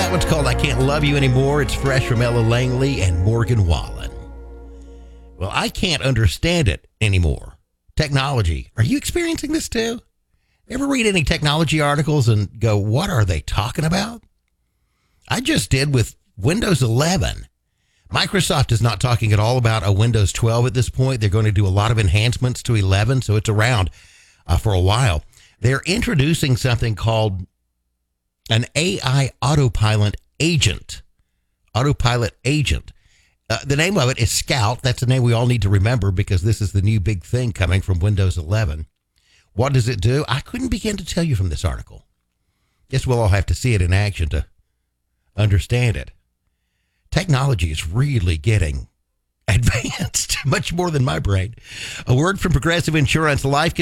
That one's called I Can't Love You Anymore. It's fresh from Ella Langley and Morgan Wallen. Well, I can't understand it anymore. Technology. Are you experiencing this too? Ever read any technology articles and go, what are they talking about? I just did with Windows 11. Microsoft is not talking at all about a Windows 12 at this point. They're going to do a lot of enhancements to 11, so it's around for a while. They're introducing something called an AI autopilot agent. Autopilot agent. The name of it is Scout. That's the name we all need to remember because this is the new big thing coming from Windows 11. What does it do? I couldn't begin to tell you from this article. Guess we'll all have to see it in action to understand it. Technology is really getting advanced, much more than my brain. A word from Progressive Insurance. Life